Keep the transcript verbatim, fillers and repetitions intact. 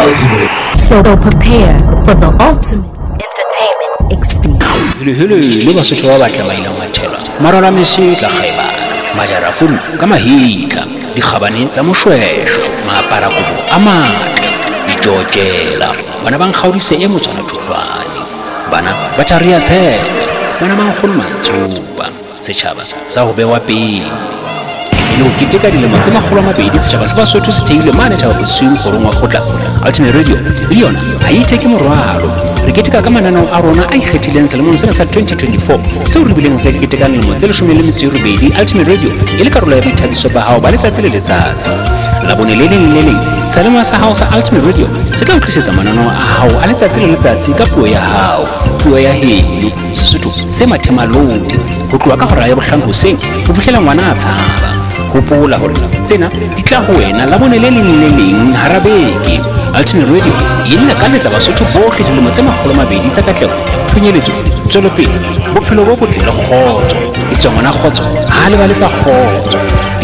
So prepare for the ultimate entertainment experience. Hello, hello, le Basotho ba batla maina mathela. Marara mesetla khaiba. Majara fulu kama hika. Dikhabane tsa moshweshwe, maapara kobo a matle, dijojela. Bana ba nkgaudise e motsana thutlwane. Bana ba tharia tshe. Bana ba nkgono matsuba. Setjhaba sa ho bewa pele. Lo kiteka dilemo tse makgolo a mabedi setjhaba se Basotho se theile mane thaba bosiung gorong wa khotla Ultimate Radio le yona ha itheke morwalo re keteka ka mananao a rona a ikgethileng selemong sena sa twenty twenty-four seo re bileng ka keteka dilemo tse leshome le metso e robedi Ultimate Radio e le karolo ya boithabiso ba hao ba letsatsi le letsatsi la bone le leng le leng selemo sa hao sa Ultimate Radio se tla o tlisetsa mananao a hao a letsatsi le letsatsi ka puo ya hao puo ya heno Sesotho se mathemalong ho tloha ka hora ya bohlano hoseng ho fihlela ngwana a tshaba hopola hore tsena di tla ho wena la bone le leng le leng harabeke Ultimate Radio e nna ka letsa Basotho bohle dilemo tse makgolo a mabedi tsa katleho phenyeletso tswelopele bophelo bo botle le kgotso e tswa ngwana kgotso ha le ba letsa kgotso